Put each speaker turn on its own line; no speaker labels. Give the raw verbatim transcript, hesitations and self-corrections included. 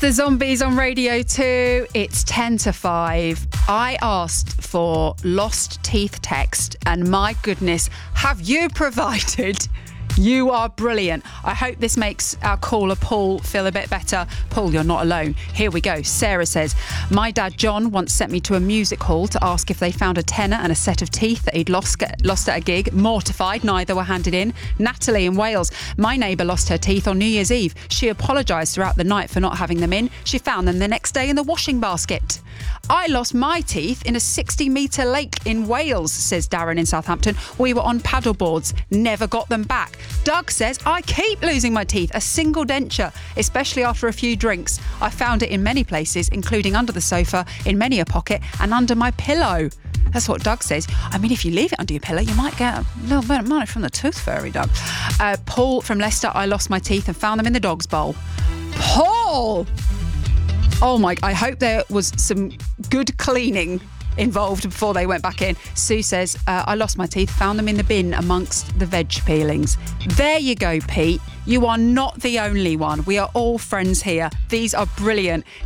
the Zombies on Radio two. It's ten to five. I asked for lost teeth text, and my goodness, have you provided? You are brilliant. I hope this makes our caller Paul feel a bit better. Paul, you're not alone. Here we go. Sarah says, my dad John once sent me to a music hall to ask if they found a tenner and a set of teeth that he'd lost, lost at a gig. Mortified, neither were handed in. Natalie in Wales, my neighbour lost her teeth on New Year's Eve. She apologised throughout the night for not having them in. She found them the next day in the washing basket. I lost my teeth in a sixty metre lake in Wales, says Darren in Southampton. We were on paddle boards, never got them back. Doug says, I keep losing my teeth, a single denture, especially after a few drinks. I found it in many places, including under the sofa, in many a pocket, and under my pillow. That's what Doug says. I mean, if you leave it under your pillow, you might get a little bit of money from the tooth fairy, Doug. Uh, Paul from Leicester, I lost my teeth and found them in the dog's bowl. Paul! Oh my, I hope there was some good cleaning involved before they went back in. Sue says, uh, I lost my teeth, found them in the bin amongst the veg peelings. There you go, Pete. You are not the only one. We are all friends here. These are brilliant.